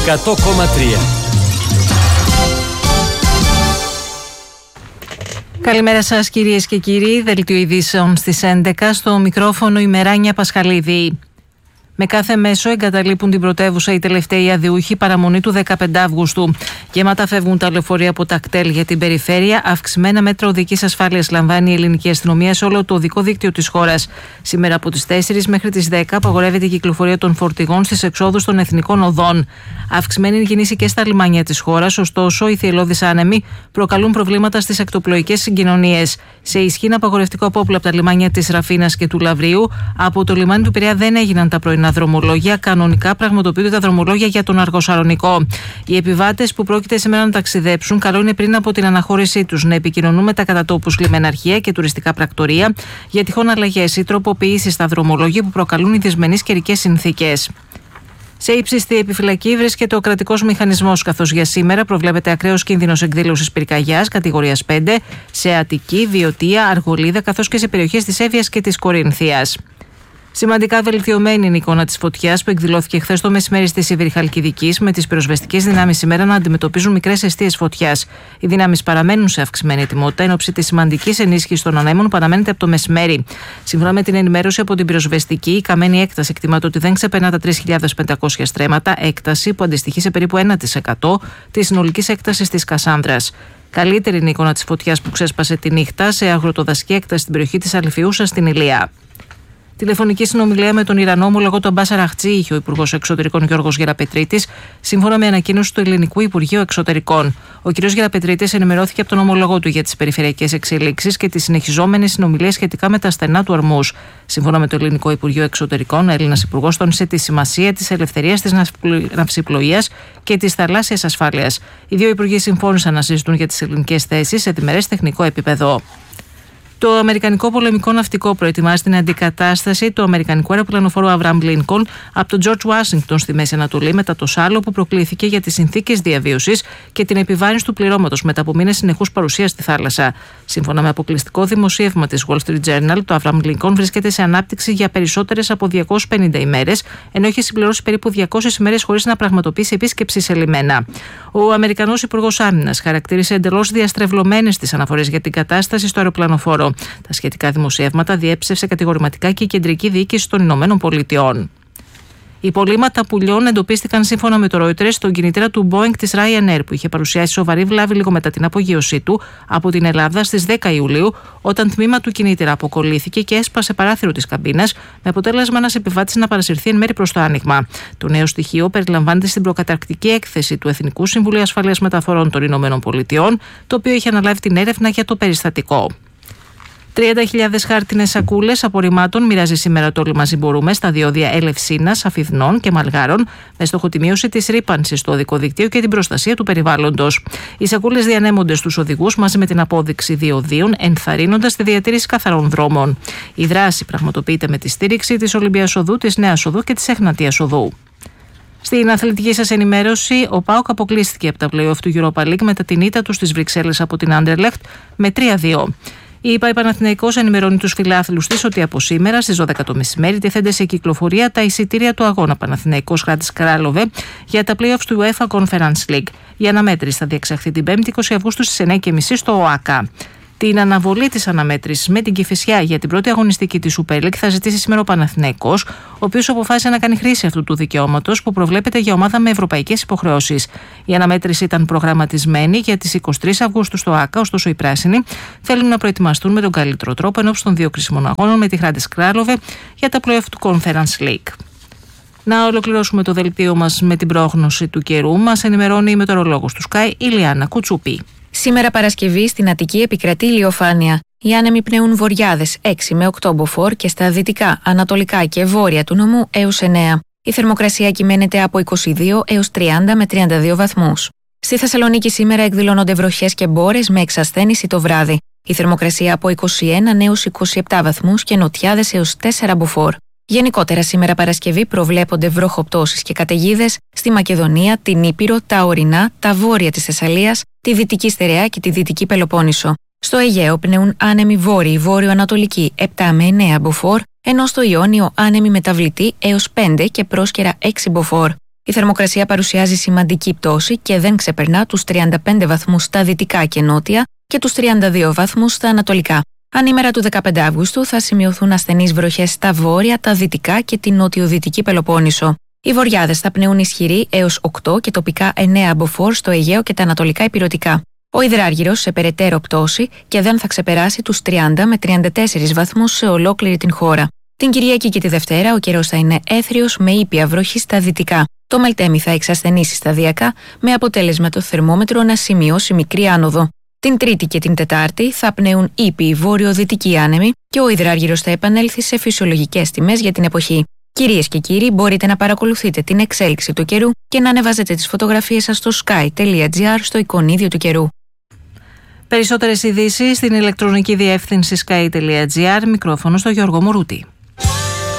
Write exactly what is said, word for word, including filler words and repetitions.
εκατό κόμμα τρία. Καλημέρα σας κυρίες και κύριοι, δελτίο ειδήσεων στις έντεκα, στο μικρόφωνο η Μεράνια Πασχαλίδη. Με κάθε μέσο εγκαταλείπουν την πρωτεύουσα οι τελευταίοι αδειούχοι παραμονή του δεκαπέντε Αυγούστου. Γεμάτα φεύγουν τα λεωφορεία από τα κτέλ για την περιφέρεια. Αυξημένα μέτρα οδικής ασφάλειας λαμβάνει η ελληνική αστυνομία σε όλο το οδικό δίκτυο της χώρας. Σήμερα από τις τέσσερις μέχρι τις δέκα απαγορεύεται η κυκλοφορία των φορτηγών στις εξόδους των εθνικών οδών. Αυξημένη είναι η κίνηση και στα λιμάνια της χώρας, ωστόσο οι θυελλώδεις άνεμοι προκαλούν προβλήματα στις ακτοπλοϊκές συγκοινωνίες. Σε ισχύει απαγορευτικό απόπλου από τα λιμάνια της Ραφίνας και του Λαβρίου. Από το λιμάνι του Πειραιά δεν έγιναν τα πρωινά δρομολόγια. Κανονικά πραγματοποιούνται τα δρομολόγια για τον Αργοσαλονικό. Οι επιβάτες που πρόκειται σήμερα να ταξιδέψουν, καλό είναι πριν από την αναχώρησή τους να επικοινωνούν με τα κατατόπους λιμεναρχεία και τουριστικά πρακτορεία για τυχόν αλλαγές ή τροποποιήσεις στα δρομολόγια που προκαλούν οι δυσμενείς καιρικές συνθήκες. Σε ύψιστη επιφυλακή βρίσκεται ο κρατικός μηχανισμός, καθώς για σήμερα προβλέπεται ακραίος κίνδυνος εκδήλωσης πυρκαγιάς κατηγορίας πέντε σε Αττική, Βιωτία, Αργολίδα καθώς και σε περιοχές της Εύβοιας και της Κορινθίας. Σημαντικά βελτιωμένη είναι η εικόνα της φωτιάς που εκδηλώθηκε χθες το μεσημέρι στη Σίβηρη Χαλκιδικής, με τις πυροσβεστικές δυνάμεις σήμερα να αντιμετωπίζουν μικρές αιστείες φωτιάς. Οι δυνάμεις παραμένουν σε αυξημένη ετοιμότητα, εν ώψη της σημαντικής ενίσχυσης των ανέμων που αναμένεται από το μεσημέρι. Σύμφωνα με την ενημέρωση από την πυροσβεστική, η καμένη έκταση εκτιμάται ότι δεν ξεπερνά τα τρεις χιλιάδες πεντακόσια στρέμματα, έκταση που αντιστοιχεί σε περίπου ένα τοις εκατό της συνολικής έκτασης της Κασάνδρας. Καλύτερη είναι η εικόνα της φωτιάς που ξέσπασε τη νύχτα σε αγροτοδασική έκταση στην περιοχή της Αλφιούσας στην Ηλία. Τηλεφωνική συνομιλία με τον Ιρανό ομολογό του Αμπάς Αραχτζή είχε ο Υπουργός Εξωτερικών Γιώργος Γεραπετρίτης, σύμφωνα με ανακοίνωση του Ελληνικού Υπουργείου Εξωτερικών. Ο κ. Γεραπετρίτης ενημερώθηκε από τον ομολογό του για τις περιφερειακές εξελίξσεις και τις συνεχιζόμενες συνομιλίες σχετικά με τα στενά του Ορμούζ. Σύμφωνα με το Ελληνικό Υπουργείο Εξωτερικών, ο Έλληνας Υπουργός τόνισε τη σημασία της ελευθερίας της ναυσιπλοείας και της θαλάσσιας ασφάλειας. Οι δύο υπουργοί συμφώνησαν να συζητούν για τις ελληνικές θέσεις σε διμερές τεχνικό επίπεδο. Το Αμερικανικό πολεμικό ναυτικό προετοιμάζει την αντικατάσταση του Αμερικανικού αεροπλανοφόρου Αβραάμ Λίνκολν από τον Τζορτζ Ουάσιγκτον στη Μέση Ανατολή μετά το σάλο που προκλήθηκε για τις συνθήκες διαβίωσης και την επιβάρυνση του πληρώματος μετά από μήνες συνεχούς παρουσίας στη θάλασσα. Σύμφωνα με αποκλειστικό δημοσίευμα της Wall Street Journal, το Αβραάμ Λίνκολν βρίσκεται σε ανάπτυξη για περισσότερες από διακόσιες πενήντα ημέρες, ενώ έχει συμπληρώσει περίπου διακόσιες ημέρες χωρίς να πραγματοποιήσει επίσκεψη σε λιμένα. Ο Αμερικανός Υπουργός Άμυνας χαρακτήρισε εντελώς διαστρεβλωμένες τις αναφορές για την κατάσταση στο αεροπλανοφόρο. Τα σχετικά δημοσιεύματα διέψευσε κατηγορηματικά και η Κεντρική Διοίκηση των Ηνωμένων Πολιτειών. Οι υπολείμματα πουλιών εντοπίστηκαν σύμφωνα με το Reuters στον κινητήρα του Boeing της Ryanair, που είχε παρουσιάσει σοβαρή βλάβη λίγο μετά την απογείωσή του από την Ελλάδα στις δέκα Ιουλίου, όταν τμήμα του κινητήρα αποκολλήθηκε και έσπασε παράθυρο της καμπίνας, με αποτέλεσμα ένας επιβάτης να παρασυρθεί εν μέρει προς το άνοιγμα. Το νέο στοιχείο περιλαμβάνεται στην προκαταρκτική έκθεση του Εθνικού Συμβουλίου Ασφαλείας Μεταφορών των Ηνωμένων Πολιτειών, το οποίο είχε αναλάβει την έρευνα για το περιστατικό. τριάντα χιλιάδες χάρτινες σακούλες απορριμμάτων μοιράζει σήμερα το Όλοι Μαζί Μπορούμε στα διόδια Ελευσίνας, Αφιδνών και Μαλγάρων, με στόχο τη μείωση της ρύπανσης στο οδικό δίκτυο και την προστασία του περιβάλλοντος. Οι σακούλες διανέμονται στους οδηγούς μαζί με την απόδειξη διοδίων, ενθαρρύνοντας τη διατήρηση καθαρών δρόμων. Η δράση πραγματοποιείται με τη στήριξη της Ολυμπίας Οδού, της Νέας Οδού και της Εχνατίας Οδού. Στην αθλητική σας ενημέρωση, ο ΠΑΟΚ αποκλείστηκε από τα play-off του Europa League μετά την ήττα του στις Βρυξέλλες από την Άντερλεχτ με τρία δύο. Η ΠΑΕ Παναθηναϊκός ενημερώνει τους φιλάθλους της ότι από σήμερα στις δώδεκα το μεσημέρι τεθένται σε κυκλοφορία τα εισιτήρια του αγώνα Παναθηναϊκός Hrádis Králové για τα play-offs του UEFA Conference League. Η αναμέτρηση θα διεξαχθεί την πέμπτη είκοσι Αυγούστου στις εννιά και μισή στο ΟΑΚΑ. Την αναβολή της αναμέτρησης με την Κηφισιά για την πρώτη αγωνιστική της Super League θα ζητήσει σήμερα ο Παναθηναϊκός, ο οποίος αποφάσισε να κάνει χρήση αυτού του δικαιώματος που προβλέπεται για ομάδα με ευρωπαϊκές υποχρεώσεις. Η αναμέτρηση ήταν προγραμματισμένη για τις είκοσι τρεις Αυγούστου στο ΟΑΚΑ, ωστόσο οι πράσινοι θέλουν να προετοιμαστούν με τον καλύτερο τρόπο ενώπιση των δύο κρίσιμων αγώνων με τη Hrádis Králové για τα play-off του Conference League. Να ολοκληρώσουμε το δελτίο μας με την πρόγνωση του καιρού. Μας ενημερώνει η μετεωρολόγος του Sky, η Λιάννα Κουτσούπη. Σήμερα Παρασκευή στην Αττική επικρατεί ηλιοφάνεια. Οι άνεμοι πνέουν βορειάδες έξι με οκτώ μποφόρ και στα δυτικά, ανατολικά και βόρεια του νομού έως εννέα. Η θερμοκρασία κυμαίνεται από είκοσι δύο έως τριάντα με τριάντα δύο βαθμούς. Στη Θεσσαλονίκη σήμερα εκδηλώνονται βροχές και μπόρες με εξασθένηση το βράδυ. Η θερμοκρασία από είκοσι ένα έως είκοσι επτά βαθμούς και νοτιάδες έως τέσσερα μποφόρ. Γενικότερα σήμερα Παρασκευή προβλέπονται βροχοπτώσεις και καταιγίδες στη Μακεδονία, την Ήπειρο, τα ορεινά, τα βόρεια της Θεσσαλίας, τη Δυτική Στερεά και τη Δυτική Πελοπόννησο. Στο Αιγαίο πνέουν άνεμοι βόρειοι βόρειο-ανατολικοί επτά με εννέα μποφόρ, ενώ στο Ιόνιο άνεμοι μεταβλητοί έως πέντε και πρόσκαιρα έξι μποφόρ. Η θερμοκρασία παρουσιάζει σημαντική πτώση και δεν ξεπερνά τους τριάντα πέντε βαθμούς στα δυτικά και νότια και τους τριάντα δύο βαθμούς στα ανατολικά. Ανήμερα του δεκαπέντε Αυγούστου θα σημειωθούν ασθενείς βροχές στα βόρεια, τα δυτικά και την νοτιοδυτική Πελοπόννησο. Οι βοριάδες θα πνέουν ισχυροί έως οκτώ και τοπικά εννέα μποφόρ στο Αιγαίο και τα ανατολικά ηπειρωτικά. Ο υδράργυρος σε περαιτέρω πτώση και δεν θα ξεπεράσει τους τριάντα με τριάντα τέσσερις βαθμούς σε ολόκληρη την χώρα. Την Κυριακή και τη Δευτέρα ο καιρός θα είναι έθριος με ήπια βροχή στα δυτικά. Το Μελτέμι θα εξασθενήσει σταδιακά με αποτέλεσμα το θερμόμετρο να σημειώσει μικρή άνοδο. Την Τρίτη και την Τετάρτη θα πνέουν ήπιοι βόρειο-δυτικοί άνεμοι και ο υδράργυρος θα επανέλθει σε φυσιολογικές τιμές για την εποχή. Κυρίες και κύριοι, μπορείτε να παρακολουθείτε την εξέλιξη του καιρού και να ανεβάζετε τις φωτογραφίες σας στο sky τελεία gr στο εικονίδιο του καιρού. Περισσότερες ειδήσεις στην ηλεκτρονική διεύθυνση sky τελεία gr, μικρόφωνο στο Γιώργο Μουρούτη.